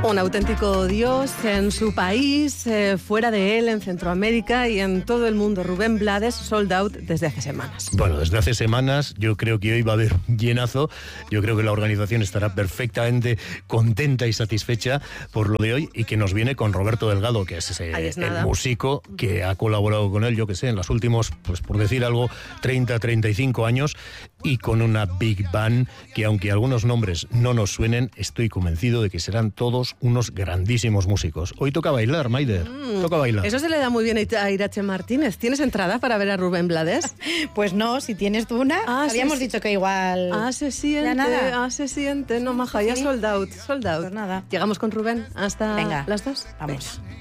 Un auténtico dios en su país, fuera de él, en Centroamérica y en todo el mundo. Rubén Blades, sold out desde hace semanas. Bueno, desde hace semanas. Yo creo que hoy va a haber un llenazo. Yo creo que la organización estará perfectamente contenta y satisfecha por lo de hoy, y que nos viene con Roberto Delgado, que es el músico que ha colaborado con él, yo que sé, en los últimos, pues por decir algo, 30, 35 años, y con una big band que, aunque algunos nombres no nos suenen, estoy convencido de que serán todos unos grandísimos músicos. Hoy toca bailar, Maider. Toca bailar. Eso se le da muy bien a Irache Martínez. ¿Tienes entrada para ver a Rubén Blades? Pues no, si tienes tú una. Habíamos dicho que igual... se siente. No, maja, ya sold out. Pues nada. Llegamos con Rubén hasta las 2. Vamos.